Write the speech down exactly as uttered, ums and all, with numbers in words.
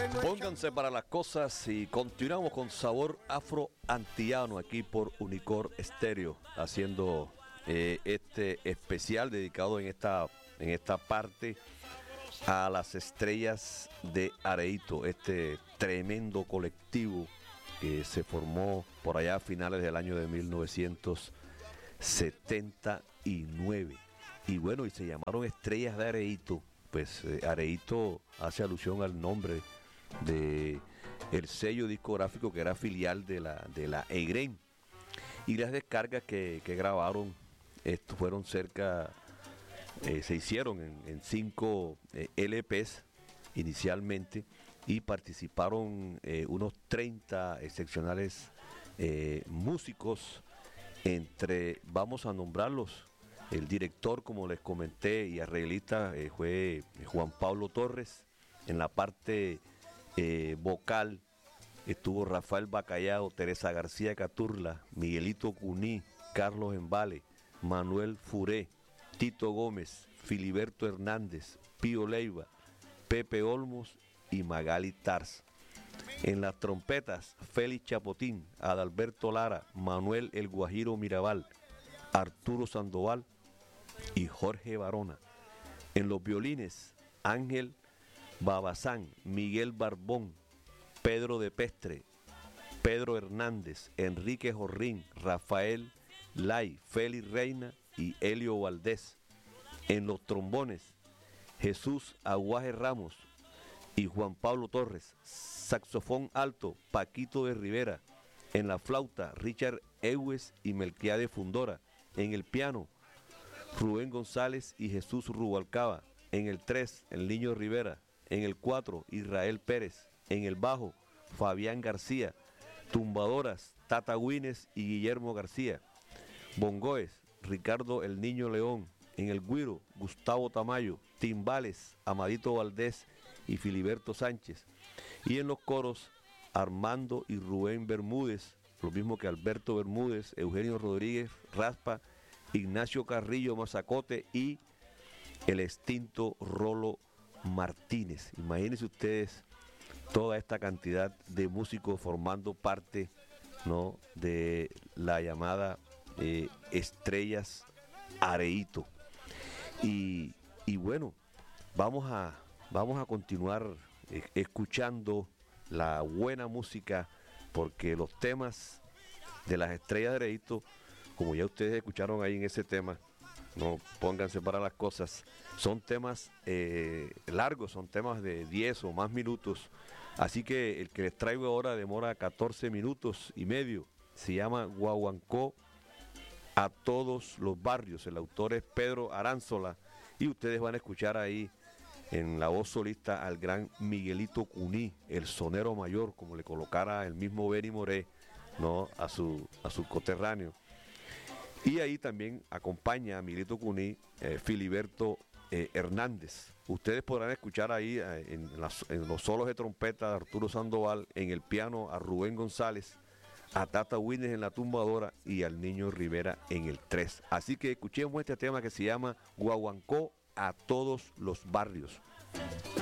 Pónganse para las cosas y continuamos con sabor afro-antillano aquí por Unicor Estéreo, haciendo eh, este especial dedicado en esta, en esta parte a las estrellas de Areito, este tremendo colectivo que se formó por allá a finales del año de mil novecientos setenta y nueve. Y bueno, y se llamaron Estrellas de Areito, pues eh, Areito hace alusión al nombre de el sello discográfico que era filial de la, de la EGREN. Y las descargas que, que grabaron, esto fueron cerca, eh, se hicieron en, en cinco eh, L Pes inicialmente, y participaron eh, unos treinta excepcionales eh, músicos, entre, vamos a nombrarlos, el director, como les comenté, y arreglista eh, fue Juan Pablo Torres. En la parte eh, vocal estuvo Rafael Bacallao, Teresa García Caturla, Miguelito Cuní, Carlos Embale, Manuel Furé, Tito Gómez, Filiberto Hernández, Pío Leiva, Pepe Olmos y Magali Tarz. En las trompetas, Félix Chapotín, Adalberto Lara, Manuel El Guajiro Mirabal, Arturo Sandoval y Jorge Barona. En los violines, Ángel Babazán, Miguel Barbón, Pedro de Pestre, Pedro Hernández, Enrique Jorrín, Rafael Lai, Félix Reina y Helio Valdés. En los trombones, Jesús Aguaje Ramos y Juan Pablo Torres. Saxofón alto, Paquito de Rivera. En la flauta, Richard Ewes y Melquiade Fundora. En el piano, Rubén González y Jesús Rubalcaba. En el tres, el Niño Rivera. En el cuatro, Israel Pérez. En el bajo, Fabián García. Tumbadoras, Tata Guines y Guillermo García. Bongoes, Ricardo El Niño León. En el güiro, Gustavo Tamayo. Timbales, Amadito Valdés y Filiberto Sánchez. Y en los coros, Armando y Rubén Bermúdez, lo mismo que Alberto Bermúdez, Eugenio Rodríguez Raspa, Ignacio Carrillo Mazacote y el extinto Rolo Martínez. Imagínense ustedes toda esta cantidad de músicos formando parte, ¿no?, de la llamada eh, Estrellas Areito. Y, y bueno, vamos a, vamos a continuar eh, escuchando la buena música, porque los temas de las Estrellas de Areito, como ya ustedes escucharon ahí en ese tema, no pónganse para las cosas, son temas eh, largos, son temas de diez o más minutos, así que el que les traigo ahora demora catorce minutos y medio, se llama Guaguancó a todos los barrios, el autor es Pedro Aránzola, y ustedes van a escuchar ahí en la voz solista al gran Miguelito Cuní, el sonero mayor, como le colocara el mismo Benny Moré, ¿no?, a su, a su coterráneo. Y ahí también acompaña a Miguelito Cuní eh, Filiberto eh, Hernández. Ustedes podrán escuchar ahí eh, en, las, en los solos de trompeta de Arturo Sandoval, en el piano a Rubén González, a Tata Wines en la tumbadora y al Niño Rivera en el tres. Así que escuchemos este tema que se llama Guaguancó a todos los barrios.